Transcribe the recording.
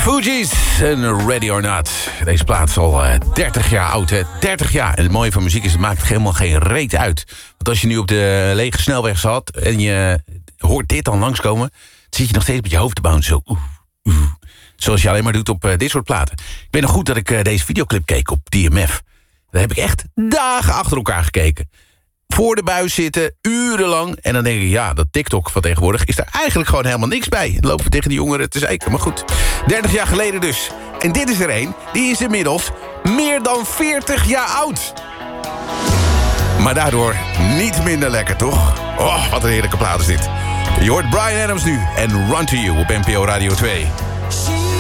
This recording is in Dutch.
Fugees en Ready or Not. Deze plaat is al 30 jaar oud, hè? 30 jaar. En het mooie van muziek is, het maakt helemaal geen reet uit. Want als je nu op de lege snelweg zat en je hoort dit dan langskomen, dan zit je nog steeds met je hoofd te bouncen. Zo, zoals je alleen maar doet op dit soort platen. Ik weet nog goed dat ik deze videoclip keek op DMF. Daar heb ik echt dagen achter elkaar gekeken. Voor de buis zitten, urenlang. En dan denk ik, ja, dat TikTok van tegenwoordig is daar eigenlijk gewoon helemaal niks bij. Dan lopen we tegen die jongeren te zeiken, maar goed. 30 jaar geleden dus. En dit is er een, die is inmiddels meer dan 40 jaar oud. Maar daardoor niet minder lekker, toch? Oh, wat een heerlijke plaat is dit. Je hoort Bryan Adams nu en Run to You op NPO Radio 2.